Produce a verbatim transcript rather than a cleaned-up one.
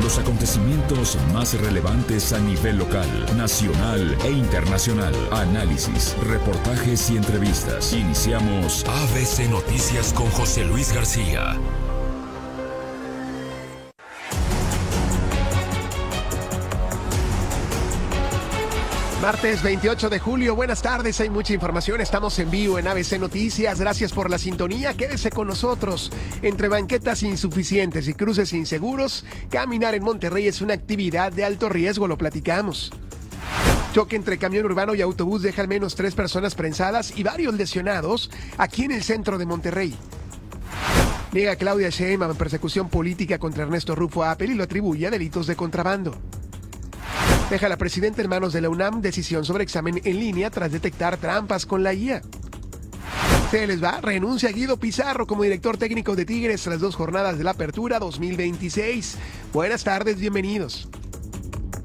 los acontecimientos más relevantes a nivel local, nacional e internacional. Análisis, reportajes y entrevistas. Iniciamos A B C Noticias con José Luis García. Martes veintiocho de julio, buenas tardes, hay mucha información, estamos en vivo en A B C Noticias, gracias por la sintonía, quédese con nosotros. Entre banquetas insuficientes y cruces inseguros, caminar en Monterrey es una actividad de alto riesgo, lo platicamos. Choque entre camión urbano y autobús deja al menos tres personas prensadas y varios lesionados aquí en el centro de Monterrey. Niega Claudia Sheinbaum persecución política contra Ernesto Rufo Apel y lo atribuye a delitos de contrabando. Deja a la presidenta en manos de la UNAM decisión sobre examen en línea tras detectar trampas con la I A. Se les va, renuncia Guido Pizarro como director técnico de Tigres tras dos jornadas de la Apertura dos mil veintiséis. Buenas tardes, bienvenidos.